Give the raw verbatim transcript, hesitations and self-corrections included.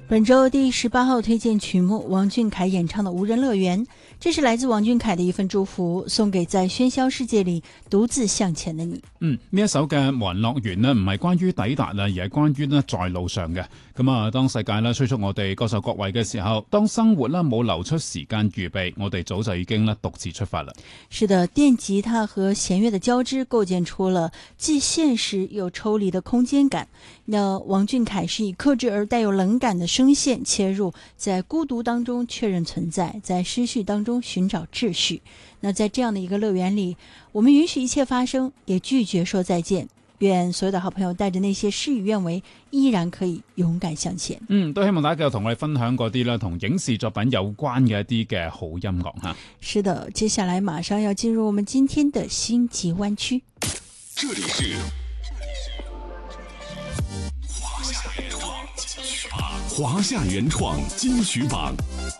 本周第十八号推荐曲目，王俊凯演唱的《無人樂園》，這是來自王俊凱的一份祝福，送給在喧囂世界裏獨自向前的你。 嗯，呢一首嘅《無人樂園》呢，唔係關於抵達啊，而係關於呢在路上嘅。咁啊，當世界呢催促我哋各受各位嘅時候，當生活呢冇留出時間預備，我哋早就已經呢獨自出發了。 是的，電吉他和弦樂的交織，構建出了既現實又抽離的空間感。那王俊凱是以克制而帶有冷感的聲線切入，在孤獨當中確認存在，在失序當中尋找秩序。那在這樣的一個樂園裏，我們允許一切發生，也拒絕說再見。願所有的好朋友帶着那些事與願違，依然可以勇敢向前。 嗯，都希望大家繼續同我哋分享嗰啲啦，同影視作品有關嘅一啲嘅好音樂哈。 是的，接下來馬上要進入我們今天的星際灣區。 這裡是華夏原創金曲榜，華夏原創金曲榜。